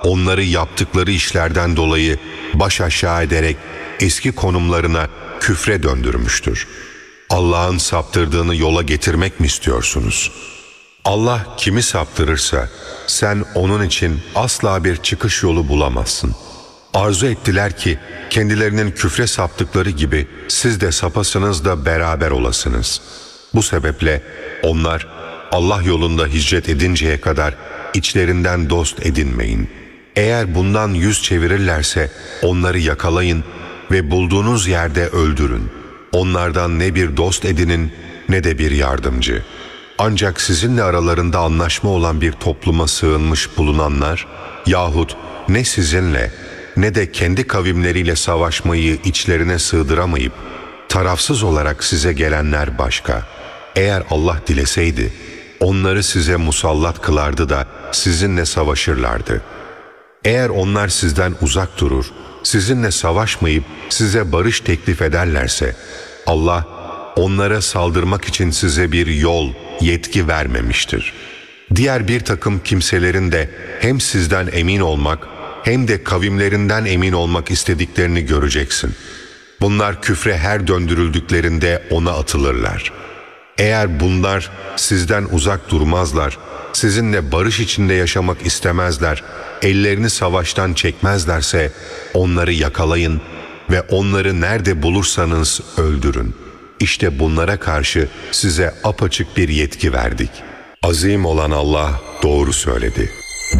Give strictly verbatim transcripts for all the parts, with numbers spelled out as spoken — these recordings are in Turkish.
onları yaptıkları işlerden dolayı baş aşağı ederek eski konumlarına küfre döndürmüştür. Allah'ın saptırdığını yola getirmek mi istiyorsunuz? Allah kimi saptırırsa sen onun için asla bir çıkış yolu bulamazsın. Arzu ettiler ki kendilerinin küfre saptıkları gibi siz de sapasınız da beraber olasınız. Bu sebeple onlar Allah yolunda hicret edinceye kadar içlerinden dost edinmeyin. Eğer bundan yüz çevirirlerse onları yakalayın ve bulduğunuz yerde öldürün. Onlardan ne bir dost edinin ne de bir yardımcı. Ancak sizinle aralarında anlaşma olan bir topluma sığınmış bulunanlar yahut ne sizinle ne de kendi kavimleriyle savaşmayı içlerine sığdıramayıp tarafsız olarak size gelenler başka. Eğer Allah dileseydi onları size musallat kılardı da sizinle savaşırlardı. Eğer onlar sizden uzak durur, sizinle savaşmayıp size barış teklif ederlerse Allah onlara saldırmak için size bir yol, yetki vermemiştir. Diğer bir takım kimselerin de hem sizden emin olmak hem de kavimlerinden emin olmak istediklerini göreceksin. Bunlar küfre her döndürüldüklerinde ona atılırlar. Eğer bunlar sizden uzak durmazlar, sizinle barış içinde yaşamak istemezler, ellerini savaştan çekmezlerse onları yakalayın ve onları nerede bulursanız öldürün. İşte bunlara karşı size apaçık bir yetki verdik. Azim olan Allah doğru söyledi.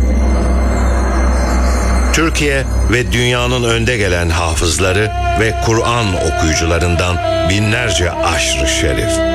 Türkiye ve dünyanın önde gelen hafızları ve Kur'an okuyucularından binlerce aşr-ı şerif.